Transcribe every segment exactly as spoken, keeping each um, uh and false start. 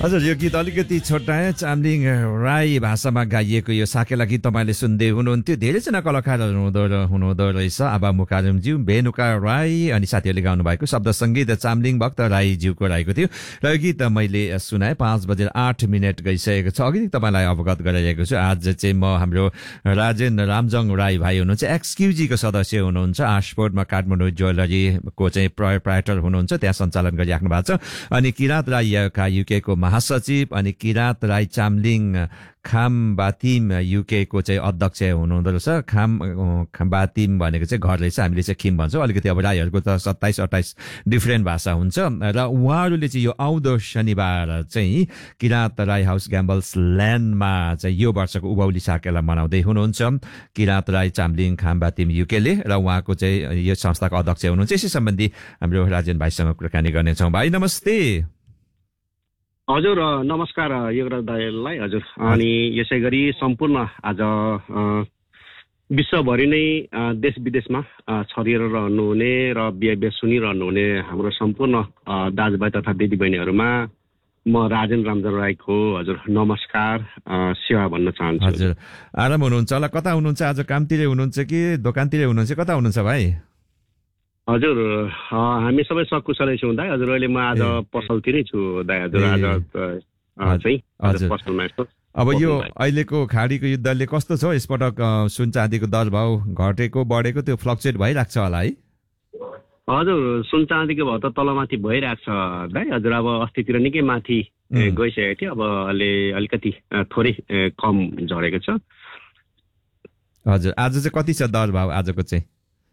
हजुर यो गीत अलिकति छोटाए चामलिङ राई भाषामा गाइएको यो साकेला गीत तपाईँले सुन्दै हुनुहुन्थ्यो। धेरैजना कलाकारहरू हुँदो हुनुहुँदो रहेछ। आबा मुकारुमज्यू, बेनुका राई अनि साथीहरूले गाउनु भएको शब्द सङ्गीत चामलिङ भक्त राईज्यूको रहेको थियो र यो गीत मैले सुनाएँ। पाँच बजेर आठ मिनट गइसकेको छ। अघि तपाईँलाई अवगत गराइरहेको छु। आज चाहिँ म हाम्रो राजेन रामजङ राई भाइ हुनुहुन्छ, एक्सक्युजीको सदस्य हुनुहुन्छ, आशपोर्टमा काठमाडौँ ज्वेलरीको चाहिँ प्रोप्राइटर हुनुहुन्छ, त्यहाँ सञ्चालन गरिराख्नु भएको छ। अनि किरात राई युकेको महासचिव अनि किरात राई चामलिङ खामबातिम युकेको चाहिँ अध्यक्ष हुनुहुँदो रहेछ। खाम खामबातिम भनेको चाहिँ घर रहेछ, हामीले चाहिँ खिम भन्छौँ। अलिकति अब राईहरूको त सत्ताइस अट्ठाइस डिफ्रेन्ट भाषा हुन्छ र उहाँहरूले चाहिँ यो आउँदो शनिबार चाहिँ किरात राई हाउस ग्याम्बल्स ल्यान्डमा चाहिँ यो वर्षको उभौली साकेला मनाउँदै हुनुहुन्छ किरात राई चामलिङ खामबातिम युकेले र उहाँको चाहिँ यो संस्थाको अध्यक्ष हुनुहुन्छ। यसै सम्बन्धी हाम्रो राजेन भाइसँग कुराकानी गर्नेछौँ। भाइ नमस्ते। हजुर नमस्कार युवराज दाइलाई। हजुर अनि यसै गरी सम्पूर्ण आज विश्वभरि नै देश विदेशमा छरिएर रहनुहुने र बिहेबियर सुनिरहनुहुने हाम्रो सम्पूर्ण दाजुभाइ तथा दिदीबहिनीहरूमा म राजेन रामजङ राईको हजुर नमस्कार सेवा भन्न चाहन्छु। हजुर आराम हुनुहुन्छ होला? कता हुनुहुन्छ आज? कामतिरै हुनुहुन्छ कि दोकानतिरै हुनुहुन्छ? कता हुनुहुन्छ भाइ? हजुर हामी सबै सकुशलै छौँ दाइ। हजुर अहिले म आज पसलतिरै छु दाइ। हजुर आज चाहिँ पसलमा यस्तो। अब यो अहिलेको खाडीको युद्धले कस्तो छ यसपटक? सुन चाँदीको दर भाउ घटेको बढेको त्यो फ्लक्चुएट भइरहेको छ होला है? हजुर सुन चाँदीको भाउ त तलमाथि भइरहेको छ दाइ। हजुर अब अस्तितिर निकै माथि गइसकेको थियो, अब अहिले अलिकति थोरै कम झरेको छ। हजुर आज चाहिँ कति छ दर भाउ आजको चाहिँ?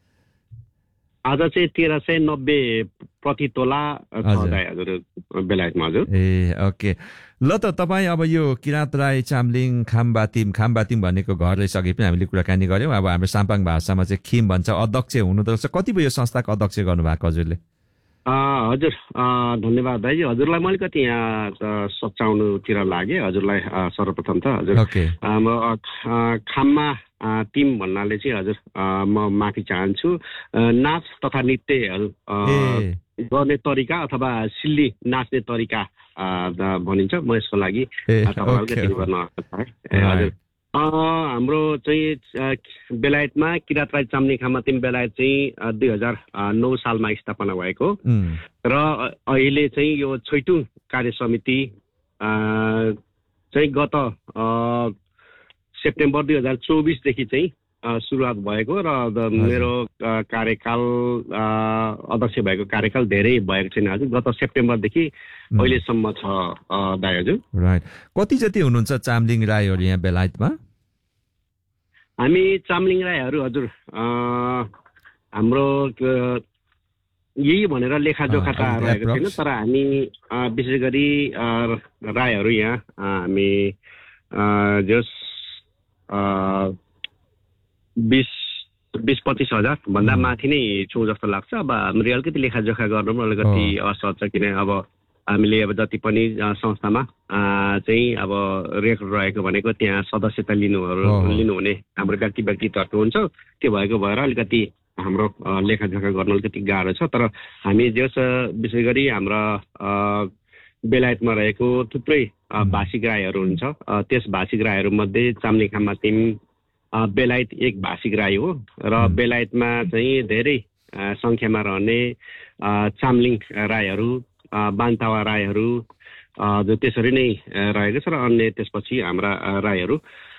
आज चाहिँ तेह्र सय नब्बे प्रति तोला हजुर बेलायतमा। हजुर ए ओके ल त तपाईँ अब यो किरात राई चामलिङ खामबातिम खामबातिम भनेको घर रहेछ, अघि पनि हामीले कुराकानी गऱ्यौँ। अब हाम्रो साम्पाङ भाषामा चाहिँ खिम भन्छ, अध्यक्ष हुनुहुँदो रहेछ। कति भयो संस्थाको अध्यक्ष गर्नुभएको हजुरले? हजुर धन्यवाद दाइजी। हजुरलाई म अलिकति यहाँ सच्याउनुतिर लागेँ हजुरलाई। सर्वप्रथम त हजुर खाममा टिम भन्नाले चाहिँ हजुर म माफी चाहन्छु। नाच तथा नृत्यहरू गर्ने तरिका अथवा सिल्ली नाच्ने तरिका भनिन्छ। म यसको लागि हजुर हाम्रो चाहिँ बेलायतमा किरात राई चामलिङ खामबातिम बेलायत चाहिँ दुई हजार नौ सालमा स्थापना भएको र अहिले चाहिँ यो छैटौँ कार्य समिति चाहिँ गत सेप्टेम्बर दुई हजार चौबिसदेखि चाहिँ सुरुवात भएको र मेरो कार्यकाल अध्यक्ष भएको कार्यकाल धेरै भएको छैन। हजुर गत सेप्टेम्बरदेखि अहिलेसम्म छ दाइ। हजुर राइट। कति जति हुनुहुन्छ चामलिङ राईहरू यहाँ बेलायतमा? हामी चामलिङ राईहरू हजुर हाम्रो यही भनेर लेखाजोखा त रहेको छैन, तर हामी विशेष गरी राईहरू यहाँ हामी जस बिस बिस पच्चिस हजार भन्दा माथि नै छौँ जस्तो लाग्छ। अब हाम्रो अलिकति लेखाजोखा गर्नु पनि अलिकति असहज छ, किन अब हामीले अब जति पनि संस्थामा चाहिँ अब रेकर्ड रहेको भनेको त्यहाँ सदस्यता लिनुहरू लिनुहुने हाम्रो व्यक्ति व्यक्तित्वहरू हुन्छ। त्यो भएको भएर अलिकति हाम्रो लेखाजोखा गर्नु अलिकति गाह्रो छ। तर हामी जस विशेष गरी हाम्रा बेलायतमा रहेको थुप्रै भाषिक राईहरू हुन्छ। त्यस भाषिक राईहरूमध्ये चामलिङ खामबातिम बेलायत एक भाषिक राई हो र बेलायतमा चाहिँ धेरै सङ्ख्यामा रहने चामलिङ राईहरू, बान्तावा राईहरू जो त्यसरी नै रहेको छ र अन्य त्यसपछि हाम्रा राईहरू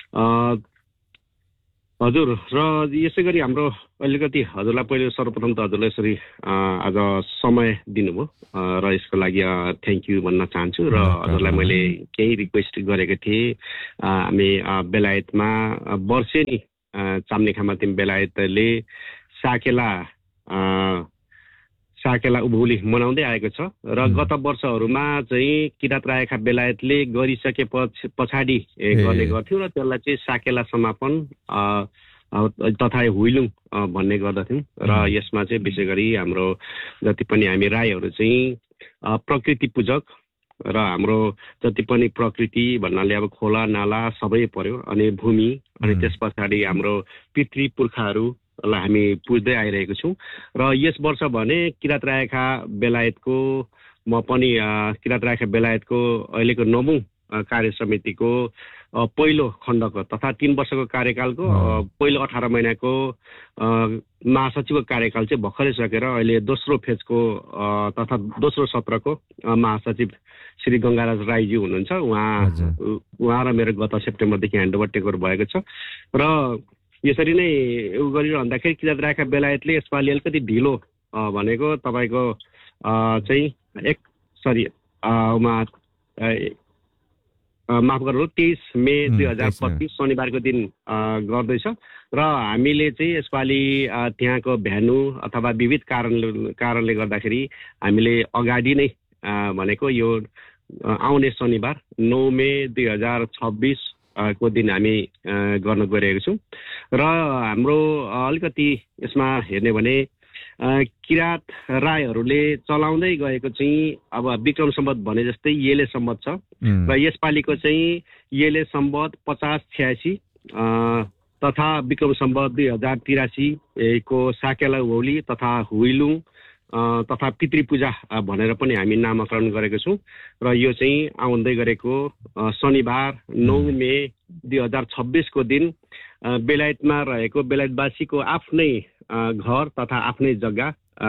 हजुर। र यसै गरी हाम्रो अलिकति हजुरलाई पहिले सर्वप्रथम त हजुरलाई यसरी आज समय दिनुभयो र यसको लागि थ्याङ्क यू भन्न चाहन्छु। र हजुरलाई मैले केही रिक्वेस्ट गरेको थिएँ। हामी बेलायतमा वर्षेनी चामलिङ खामबातिम बेलायतले साकेला साकेला उभौली मनाउँदै आएको छ र गत वर्षहरूमा चाहिँ किरात राईका बेलायतले गरिसके पछाडि गर्ने गर्थ्यौँ र त्यसलाई चाहिँ साकेला समापन तथा हुइलुङ भन्ने गर्दथ्यौँ। र यसमा चाहिँ विशेष गरी हाम्रो जति पनि हामी राईहरू चाहिँ प्रकृति पूजक र हाम्रो जति पनि प्रकृति भन्नाले अब खोला नाला सबै पर्यो अनि भूमि अनि त्यस पछाडि हाम्रो पितृ पुर्खाहरू लाई हामी पुज्दै आइरहेको छौँ। र यस वर्ष भने किरात राईका बेलायतको म पनि किरात रायका बेलायतको अहिलेको नवौं कार्य समितिको पहिलो खण्डको तथा तीन वर्षको कार्यकालको पहिलो अठार महिनाको महासचिवको कार्यकाल चाहिँ भर्खरै सकेर अहिले दोस्रो फेजको तथा दोस्रो सत्रको महासचिव श्री गंगाराज राईजी हुनुहुन्छ। उहाँ उहाँ र मेरो गत सेप्टेम्बरदेखि ह्यान्डओभर टेकओभर भएको छ र यसरी नै उ गरिरहँदाखेरि किरात रायका बेलायतले यसपालि अलिकति ढिलो भनेको तपाईँको चाहिँ एक सरी माफ गर्नु तेइस मे दुई हजार पच्चिस शनिबारको दिन गर्दैछ र हामीले चाहिँ यसपालि त्यहाँको भ्यानु अथवा विविध कारण कारणले गर्दाखेरि हामीले अगाडि नै भनेको यो आउने शनिबार नौ मे दुई हजार छब्बिस को दिन हामी गर्न गइरहेको छौँ र हाम्रो अलिकति यसमा हेर्ने भने किरात राईहरूले चलाउँदै गएको चाहिँ अब विक्रम सम्वत भने जस्तै येले सम्वत छ र यसपालिको चाहिँ येले सम्वत पचास छ्यासी तथा विक्रम सम्वत दुई हजार तिरासी को साकेला उभौली तथा हुइलुङ तथा पितृपूजा भनेर पनि हामी नामाकरण गरेको छौँ र यो चाहिँ आउँदै गरेको शनिबार नौ मे दुई हजार छब्बिसको दिन बेलायतमा रहेको बेलायतवासीको आफ्नै घर तथा आफ्नै जग्गा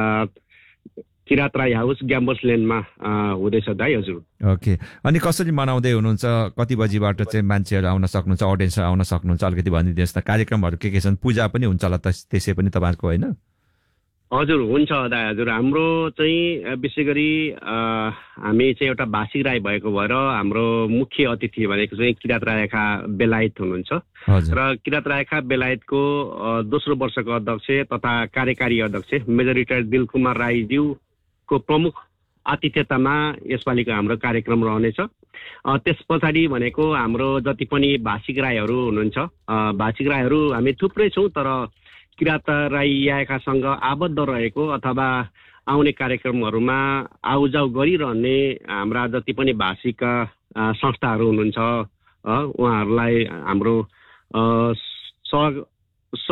किरात राई हाउस ग्याम्बस ल्यान्डमा हुँदैछ दाइ। हजुर ओके, अनि कसरी मनाउँदै हुनुहुन्छ? कति बजीबाट चाहिँ मान्छेहरू आउन सक्नुहुन्छ, अडियन्स आउन सक्नुहुन्छ? अलिकति भनिदिनुहोस् न। कार्यक्रमहरू के के छन्? पूजा पनि हुन्छ होला त्यसै पनि तपाईँहरूको, होइन? हजुर हुन्छ दाइ। हजुर हाम्रो चाहिँ विशेष गरी हामी चाहिँ एउटा भाषिक राई भएको भएर हाम्रो मुख्य अतिथि भनेको चाहिँ किरात रायका बेलायत हुनुहुन्छ र किरात रायका बेलायतको दोस्रो वर्षको अध्यक्ष तथा कार्यकारी अध्यक्ष मेजर रिटायर्ड दिलकुमार राईज्यूको प्रमुख आतिथ्यतामा यसपालिको हाम्रो कार्यक्रम रहनेछ। त्यस पछाडि भनेको हाम्रो जति पनि भाषिक राईहरू हुनुहुन्छ, भाषिक राईहरू हामी थुप्रै छौँ तर किरात राई याकासँग आबद्ध रहेको अथवा आउने कार्यक्रमहरूमा आउजाउ गरिरहने हाम्रा जति पनि भाषिक संस्थाहरू हुनुहुन्छ उहाँहरूलाई हाम्रो स स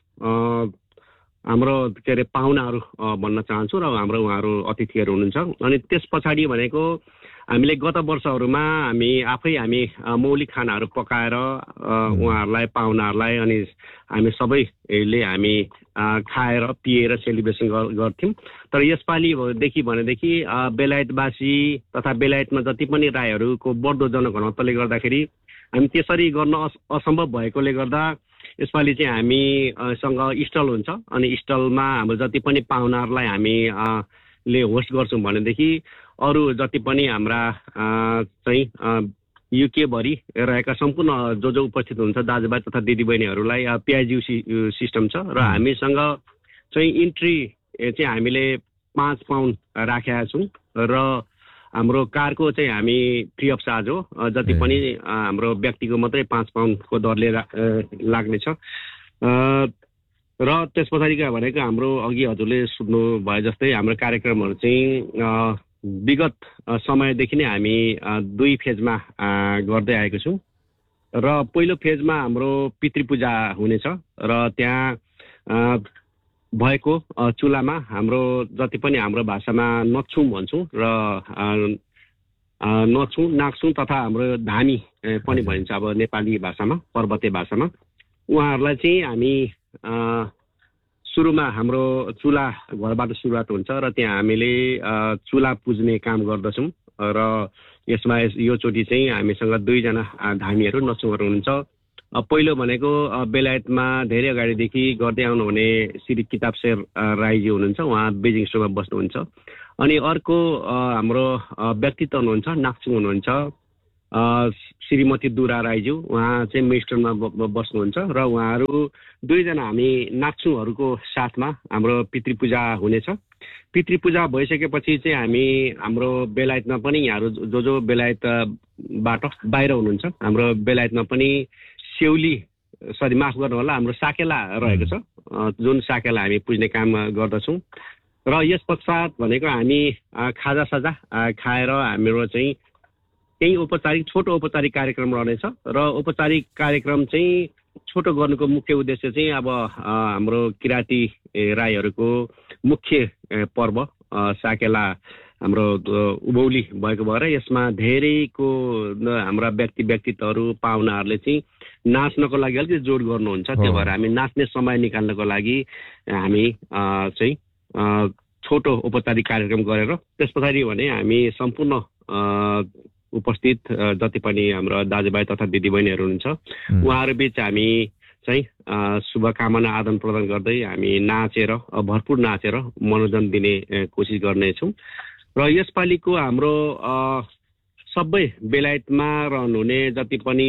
हाम्रो के अरे पाहुनाहरू भन्न चाहन्छु र हाम्रो उहाँहरू अतिथिहरू हुनुहुन्छ। अनि त्यस पछाडि भनेको हामीले गत वर्षहरूमा हामी आफै हामी मौलिक खानाहरू पकाएर उहाँहरूलाई पाहुनाहरूलाई अनि हामी सबैले हामी खाएर पिएर सेलिब्रेसन गर्थ्यौँ। तर यसपालिदेखि भनेदेखि बेलायतवासी तथा बेलायतमा जति पनि राईहरूको बढ्दो जनघनत्वले गर्दाखेरि हामी त्यसरी गर्न असम्भव भएकोले गर्दा यसपालि चाहिँ हामीसँग स्टल हुन्छ अनि स्टलमा हाम्रो जति पनि पाहुनाहरूलाई हामी ले होस्ट गर्छौँ भनेदेखि अरू जति पनि हाम्रा चाहिँ युकेभरि रहेका सम्पूर्ण जो जो उपस्थित हुन्छ दाजुभाइ तथा दिदीबहिनीहरूलाई पिआइजी सिस्टम छ र हामीसँग चाहिँ इन्ट्री चाहिँ हामीले पाँच पाउन्ड राखेका छौँ र हाम्रो कारको चाहिँ हामी फ्री अफ चार्ज हो, जति पनि हाम्रो व्यक्तिको मात्रै पाँच पाउन्डको दरले लाग्नेछ। र त्यस पछाडिका भनेको हाम्रो अघि हजुरले सुन्नु भए जस्तै हाम्रो कार्यक्रमहरू चाहिँ विगत समयदेखि नै हामी दुई फेजमा गर्दै आएको छौँ र पहिलो फेजमा हाम्रो पितृपूजा हुनेछ र त्यहाँ भएको चुलामा हाम्रो जति पनि हाम्रो भाषामा नछुम भन्छौँ र नछुम नाक्छौँ तथा हाम्रो धामी पनि भनिन्छ अब नेपाली भाषामा पर्वते भाषामा उहाँहरूलाई चाहिँ हामी सुरुमा हाम्रो चुला घरबाट सुरुवात हुन्छ र त्यहाँ हामीले चुला पुज्ने काम गर्दछौँ र यसमा योचोटि चाहिँ हामीसँग दुईजना धामीहरू नछुमहरू हुनुहुन्छ। पहिलो भनेको बेलायतमा धेरै अगाडिदेखि गर्दै आउनुहुने श्री किताब शेर राईजी हुनुहुन्छ, उहाँ बेजिङ स्टोरमा बस्नुहुन्छ। अनि अर्को हाम्रो व्यक्तित्व हुनुहुन्छ नाक्चुङ हुनुहुन्छ श्रीमती दुरा राईज्यू, उहाँ चाहिँ मेस्टरमा बस्नुहुन्छ र उहाँहरू दुईजना हामी नाक्चुङहरूको साथमा हाम्रो पितृपूजा हुनेछ। पितृपूजा भइसकेपछि चाहिँ हामी हाम्रो बेलायतमा पनि यहाँहरू जो जो बेलायतबाट बाहिर हुनुहुन्छ हाम्रो बेलायतमा पनि सेउली सरी माफ गर्नु होला हाम्रो साकेला रहेको छ, जुन साकेला हामी पुज्ने काम गर्दछौँ। र यस पश्चात भनेको हामी खाजा साजा खाएर हाम्रो चाहिँ केही औपचारिक छोटो औपचारिक कार्यक्रम रहनेछ र औपचारिक कार्यक्रम चाहिँ छोटो गर्नुको मुख्य उद्देश्य चाहिँ अब हाम्रो किराती राईहरूको मुख्य पर्व साकेला हाम्रो उभौली भएको भएर यसमा धेरैको हाम्रा व्यक्ति व्यक्तित्वहरू पाहुनाहरूले चाहिँ नाच्नको लागि अलिकति जोड गर्नुहुन्छ। त्यो भएर हामी नाच्ने समय निकाल्नको लागि हामी चाहिँ छोटो औपचारिक कार्यक्रम गरेर त्यस पछाडि भने हामी सम्पूर्ण उपस्थित जति पनि हाम्रो दाजुभाइ तथा दिदीबहिनीहरू हुनुहुन्छ उहाँहरू बिच हामी चाहिँ शुभकामना आदान प्रदान गर्दै हामी नाचेर भरपुर नाचेर मनोरञ्जन दिने कोसिस गर्नेछौँ। र यसपालिको हाम्रो सबै बेलायतमा रहनुहुने जति पनि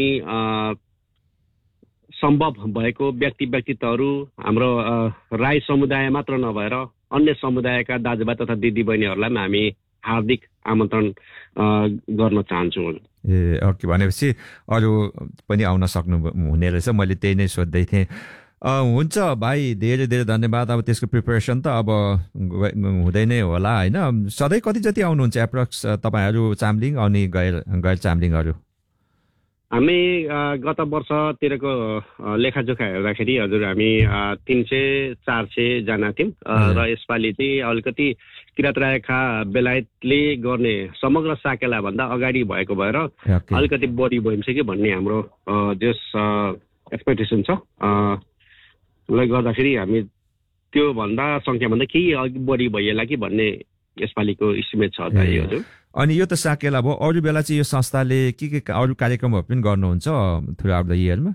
सम्भव भएको व्यक्ति व्यक्तित्वहरू हाम्रो राई समुदाय मात्र नभएर अन्य समुदायका दाजुभाइ तथा दिदीबहिनीहरूलाई पनि हामी हार्दिक आमन्त्रण गर्न चाहन्छौँ। ए ओके, भनेपछि अरू पनि आउन सक्नु हुने रहेछ, मैले त्यही नै सोध्दै थिएँ। हुन्छ भाइ, धेरै धेरै धन्यवाद। अब त्यसको प्रिपरेसन त अब हुँदै नै होला होइन? सधैँ कति जति आउनुहुन्छ एप्रोक्स तपाईँहरू चाम्लिङ अनि गैर गैर चाम्लिङहरू? हामी गत वर्षतिरको लेखाजोखा हेर्दाखेरि हजुर हामी तिन सय चार सयजना थियौँ र यसपालि चाहिँ अलिकति किरात रायखा बेलायतले गर्ने समग्र साकेला भन्दा अगाडि भएको भएर अलिकति बढी भइसक्यो भन्ने हाम्रो जस एक्सपेक्टेसन छ। ले गर्दाखेरि हामी त्यो भन्दा सङ्ख्याभन्दा केही अघि बढी भइएला कि भन्ने यसपालिको इस्टिमेट छ हजुर। अनि यो त साकेला भयो, अरू बेला चाहिँ यो संस्थाले के के अरू कार्यक्रमहरू पनि गर्नुहुन्छ थ्रु आउट द इयरमा?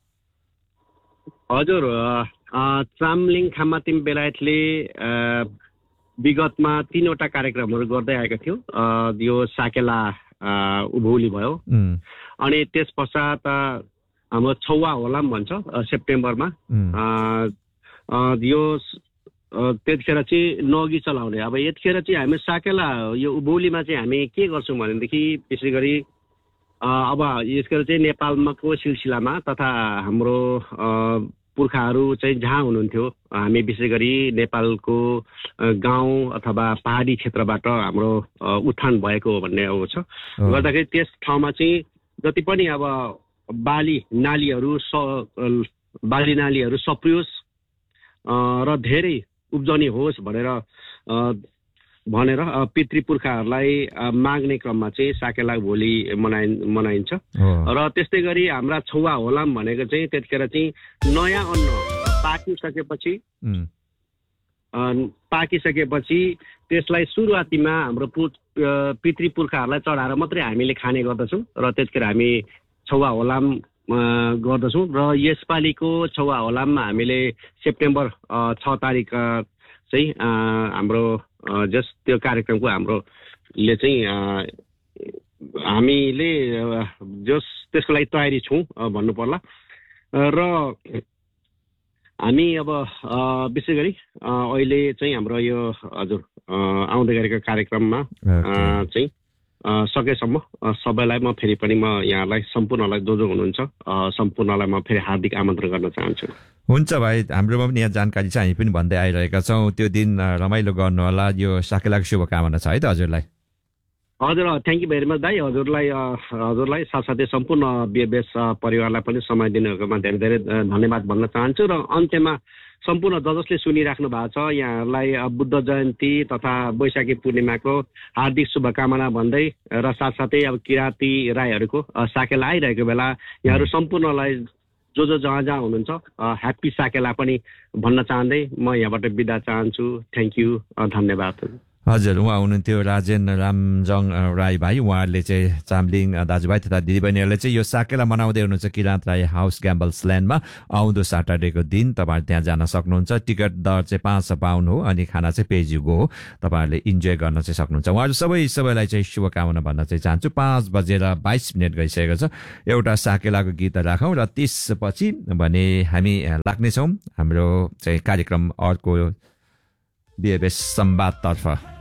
हजुर, चाम्लिङ खामातिम बेलायतले विगतमा तीनवटा कार्यक्रमहरू गर्दै आएको थियो। यो साकेला उभौली भयो, अनि त्यस पश्चात हाम्रो छौवा होलाम भन्छ सेप्टेम्बरमा, यो त्यतिखेर चाहिँ नगी चलाउने। अब यतिखेर चाहिँ हामी साकेला यो उभौलीमा चाहिँ हामी के गर्छौँ भनेदेखि विशेष गरी अब यसखेर चाहिँ नेपालमाको सिलसिलामा तथा हाम्रो पुर्खाहरू चाहिँ जहाँ हुनुहुन्थ्यो, हामी विशेष गरी नेपालको गाउँ अथवा पहाडी क्षेत्रबाट हाम्रो उत्थान भएको भन्ने अब छ गर्दाखेरि त्यस ठाउँमा चाहिँ जति पनि अब बाली नालीहरू स बाली नालीहरू सप्रियोस् र धेरै उब्जनी होस् भनेर भनेर पितृपुर्खाहरूलाई माग्ने क्रममा चाहिँ साकेला भोलि मनाइ मनाइन्छ। र त्यस्तै गरी हाम्रा छौवा होलाम भनेको चाहिँ त्यतिखेर चाहिँ नयाँ अन्न पाकिसकेपछि पाकिसकेपछि त्यसलाई सुरुवातीमा हाम्रो पितृपुर्खाहरूलाई चढाएर मात्रै हामीले खाने गर्दछौँ र त्यतिखेर हामी छौवा होलाम गर्दछौँ। र यसपालिको छौवा होलाममा हामीले सेप्टेम्बर छ तारिक चाहिँ हाम्रो जस त्यो कार्यक्रमको हाम्रोले चाहिँ हामीले जस त्यसको लागि तयारी छौँ भन्नु पर्ला। र हामी अब विशेष गरी अहिले चाहिँ हाम्रो यो हजुर आउँदै गरेको कार्यक्रममा चाहिँ सकेसम्म सबैलाई म फेरि पनि म यहाँलाई सम्पूर्णलाई जो जो हुनुहुन्छ सम्पूर्णलाई म फेरि हार्दिक आमन्त्रण गर्न चाहन्छु। हुन्छ भाइ, हाम्रोमा पनि यहाँ जानकारी छ, हामी पनि भन्दै आइरहेका छौँ। त्यो दिन रमाइलो गर्नु होला, यो साकेलाको शुभकामना छ है त हजुरलाई। हजुर, थ्याङ्क यू भेरी मच दाइ। हजुरलाई हजुरलाई साथसाथै सम्पूर्ण बिएबएस परिवारलाई पनि समय दिनुकोमा धेरै धेरै धन्यवाद भन्न चाहन्छु। र अन्त्यमा सम्पूर्ण ज जसले सुनिराख्नु भएको छ यहाँहरूलाई बुद्ध जयन्ती तथा वैशाखी पूर्णिमाको हार्दिक शुभकामना भन्दै र साथसाथै अब किराँती राईहरूको साकेला आइरहेको बेला यहाँहरू सम्पूर्णलाई जो जो जहाँ जहाँ हुनुहुन्छ ह्याप्पी साकेला पनि भन्न चाहँदै म यहाँबाट बिदा चाहन्छु। थ्याङ्क यू, धन्यवाद। हजुर, उहाँ हुनुहुन्थ्यो राजेन रामजङ राई भाइ। उहाँहरूले चाहिँ चाम्लिङ दाजुभाइ तथा दिदीबहिनीहरूले चाहिँ यो साकेला मनाउँदै हुनुहुन्छ किराँत राई हाउस ग्याम्बल्स ल्यान्डमा। आउँदो सैटरडेको दिन तपाईँहरू त्यहाँ जान सक्नुहुन्छ। टिकट दर चाहिँ पाँच सय पाउन्ड हो अनि खाना चाहिँ पेज यु गो हो। तपाईँहरूले इन्जोय गर्न चाहिँ सक्नुहुन्छ। उहाँहरू सबै सबैलाई चाहिँ शुभकामना भन्न चाहिँ चाहन्छु। पाँच बजेर बाइस मिनट गइसकेको छ। एउटा साकेलाको गीत राखौँ र त्यसपछि भने हामी लाग्नेछौँ हाम्रो चाहिँ कार्यक्रम अर्को बिएबएस संवादतर्फ।